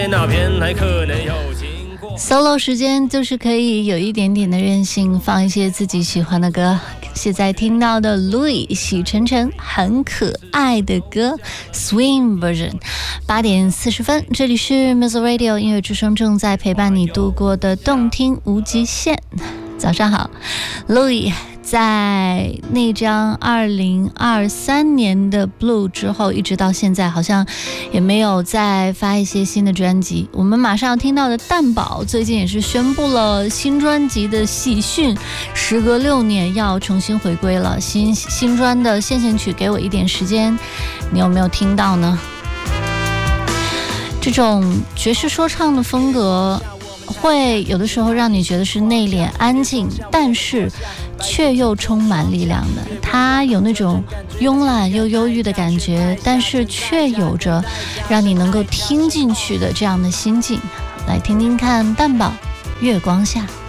那边还可能有经过 solo 时间就是可以有一点点的任性，放一些自己喜欢的歌。现在听到的 Louis 许晨晨很可爱的歌 Swing Version。 8点40分，这里是 Music Radio 音乐之声，正在陪伴你度过的动听无极限。早上好。 Louis 在那张2023年的 Blue 之后，一直到现在好像也没有再发一些新的专辑。我们马上要听到的蛋堡最近也是宣布了新专辑的喜讯，时隔6年要重新回归了。新专的先行曲《给我一点时间》，你有没有听到呢？这种爵士说唱的风格会有的时候让你觉得是内敛安静，但是却又充满力量的。它有那种慵懒又忧郁的感觉，但是却有着让你能够听进去的这样的心境。来听听看蛋堡月光下。